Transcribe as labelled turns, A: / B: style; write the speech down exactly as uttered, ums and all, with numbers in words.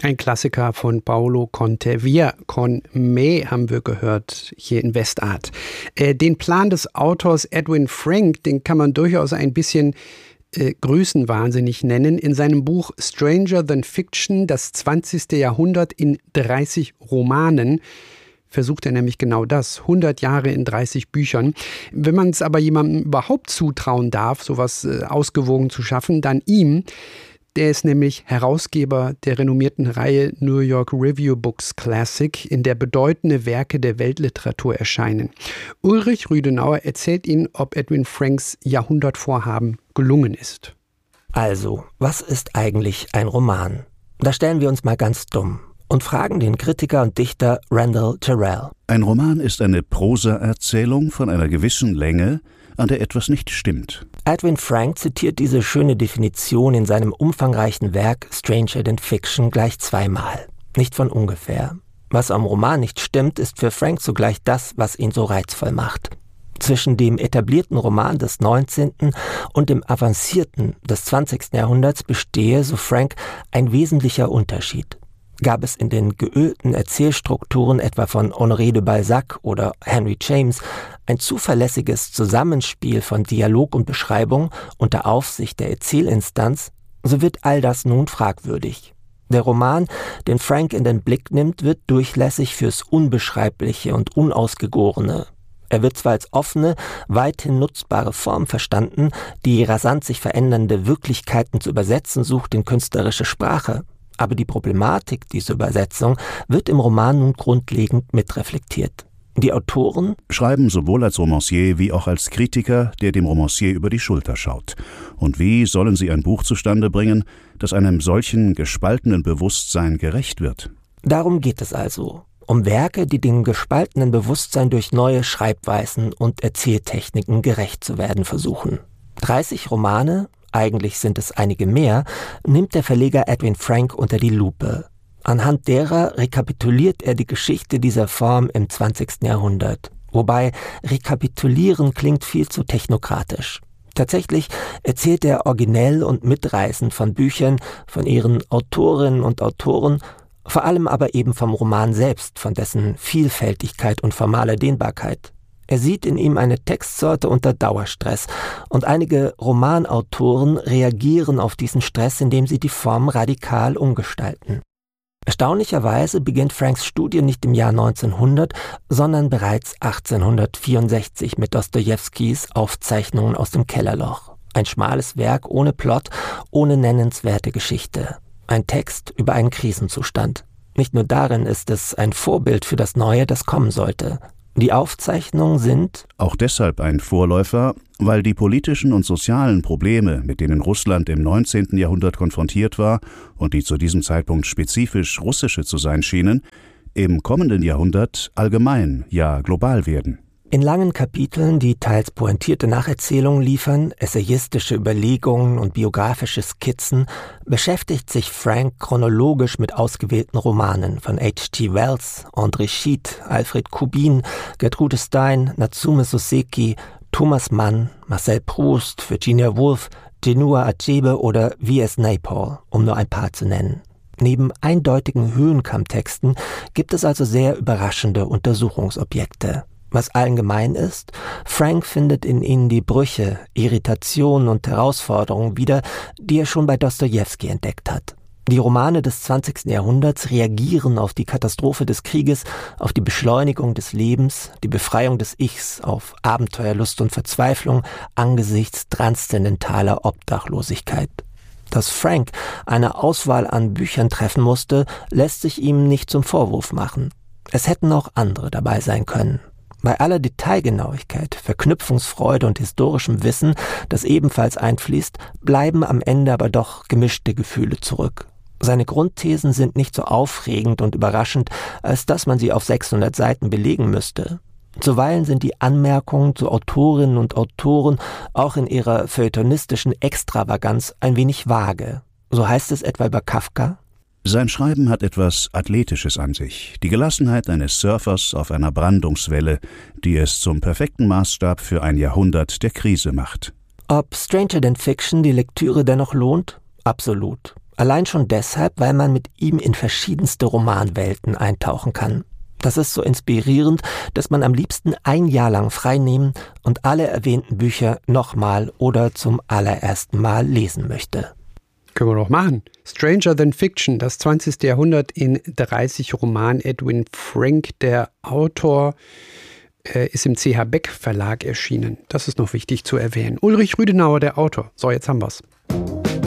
A: Ein Klassiker von Paolo Conte. Wir con me haben wir gehört hier in Westart. Äh, den Plan des Autors Edwin Frank, den kann man durchaus ein bisschen äh, größenwahnsinnig nennen. In seinem Buch Stranger Than Fiction, das zwanzigste Jahrhundert in dreißig Romanen, versucht er nämlich genau das, hundert Jahre in dreißig Büchern. Wenn man es aber jemandem überhaupt zutrauen darf, sowas äh, ausgewogen zu schaffen, dann ihm. Der ist nämlich Herausgeber der renommierten Reihe New York Review Books Classic, in der bedeutende Werke der Weltliteratur erscheinen. Ulrich Rüdenauer erzählt Ihnen, ob Edwin Franks Jahrhundertvorhaben gelungen ist.
B: Also, was ist eigentlich ein Roman? Da stellen wir uns mal ganz dumm und fragen den Kritiker und Dichter Randall Terrell.
C: Ein Roman ist eine Prosaerzählung von einer gewissen Länge, an der etwas nicht stimmt.
B: Edwin Frank zitiert diese schöne Definition in seinem umfangreichen Werk Stranger Than Fiction gleich zweimal. Nicht von ungefähr. Was am Roman nicht stimmt, ist für Frank zugleich das, was ihn so reizvoll macht. Zwischen dem etablierten Roman des neunzehnten und dem avancierten des zwanzigsten Jahrhunderts bestehe, so Frank, ein wesentlicher Unterschied. Gab es in den geölten Erzählstrukturen etwa von Honoré de Balzac oder Henry James ein zuverlässiges Zusammenspiel von Dialog und Beschreibung unter Aufsicht der Erzählinstanz, so wird all das nun fragwürdig. Der Roman, den Frank in den Blick nimmt, wird durchlässig fürs Unbeschreibliche und Unausgegorene. Er wird zwar als offene, weithin nutzbare Form verstanden, die rasant sich verändernde Wirklichkeiten zu übersetzen sucht in künstlerische Sprache, aber die Problematik dieser Übersetzung wird im Roman nun grundlegend mitreflektiert. Die Autoren
C: schreiben sowohl als Romancier wie auch als Kritiker, der dem Romancier über die Schulter schaut. Und wie sollen sie ein Buch zustande bringen, das einem solchen gespaltenen Bewusstsein gerecht wird?
B: Darum geht es also. Um Werke, die dem gespaltenen Bewusstsein durch neue Schreibweisen und Erzähltechniken gerecht zu werden versuchen. dreißig Romane, eigentlich sind es einige mehr, nimmt der Verleger Edwin Frank unter die Lupe. Anhand derer rekapituliert er die Geschichte dieser Form im zwanzigsten Jahrhundert. Wobei rekapitulieren klingt viel zu technokratisch. Tatsächlich erzählt er originell und mitreißend von Büchern, von ihren Autorinnen und Autoren, vor allem aber eben vom Roman selbst, von dessen Vielfältigkeit und formaler Dehnbarkeit. Er sieht in ihm eine Textsorte unter Dauerstress und einige Romanautoren reagieren auf diesen Stress, indem sie die Form radikal umgestalten. Erstaunlicherweise beginnt Franks Studie nicht im Jahr neunzehnhundert, sondern bereits achtzehnhundertvierundsechzig mit Dostojewskis Aufzeichnungen aus dem Kellerloch. Ein schmales Werk ohne Plot, ohne nennenswerte Geschichte. Ein Text über einen Krisenzustand. Nicht nur darin ist es ein Vorbild für das Neue, das kommen sollte. Die Aufzeichnungen sind
C: auch deshalb ein Vorläufer, weil die politischen und sozialen Probleme, mit denen Russland im neunzehnten Jahrhundert konfrontiert war und die zu diesem Zeitpunkt spezifisch russische zu sein schienen, im kommenden Jahrhundert allgemein, ja global werden.
B: In langen Kapiteln, die teils pointierte Nacherzählungen liefern, essayistische Überlegungen und biografische Skizzen, beschäftigt sich Frank chronologisch mit ausgewählten Romanen von H G Wells, André Gide, Alfred Kubin, Gertrude Stein, Natsume Soseki, Thomas Mann, Marcel Proust, Virginia Woolf, Chinua Achebe oder V S Naipaul, um nur ein paar zu nennen. Neben eindeutigen Höhenkammtexten gibt es also sehr überraschende Untersuchungsobjekte. Was allen gemein ist, Frank findet in ihnen die Brüche, Irritationen und Herausforderungen wieder, die er schon bei Dostojewski entdeckt hat. Die Romane des zwanzigsten Jahrhunderts reagieren auf die Katastrophe des Krieges, auf die Beschleunigung des Lebens, die Befreiung des Ichs, auf Abenteuerlust und Verzweiflung angesichts transzendentaler Obdachlosigkeit. Dass Frank eine Auswahl an Büchern treffen musste, lässt sich ihm nicht zum Vorwurf machen. Es hätten auch andere dabei sein können. Bei aller Detailgenauigkeit, Verknüpfungsfreude und historischem Wissen, das ebenfalls einfließt, bleiben am Ende aber doch gemischte Gefühle zurück. Seine Grundthesen sind nicht so aufregend und überraschend, als dass man sie auf sechshundert Seiten belegen müsste. Zuweilen sind die Anmerkungen zu Autorinnen und Autoren auch in ihrer feuilletonistischen Extravaganz ein wenig vage. So heißt es etwa über Kafka:
C: Sein Schreiben hat etwas Athletisches an sich, die Gelassenheit eines Surfers auf einer Brandungswelle, die es zum perfekten Maßstab für ein Jahrhundert der Krise macht.
B: Ob Stranger Than Fiction die Lektüre dennoch lohnt? Absolut. Allein schon deshalb, weil man mit ihm in verschiedenste Romanwelten eintauchen kann. Das ist so inspirierend, dass man am liebsten ein Jahr lang freinehmen und alle erwähnten Bücher nochmal oder zum allerersten Mal lesen möchte.
A: Können wir doch machen. Stranger Than Fiction, das zwanzigste Jahrhundert in dreißig Romanen. Edwin Frank, der Autor, äh, ist im C H Beck Verlag erschienen. Das ist noch wichtig zu erwähnen. Ulrich Rüdenauer, der Autor. So, jetzt haben wir's.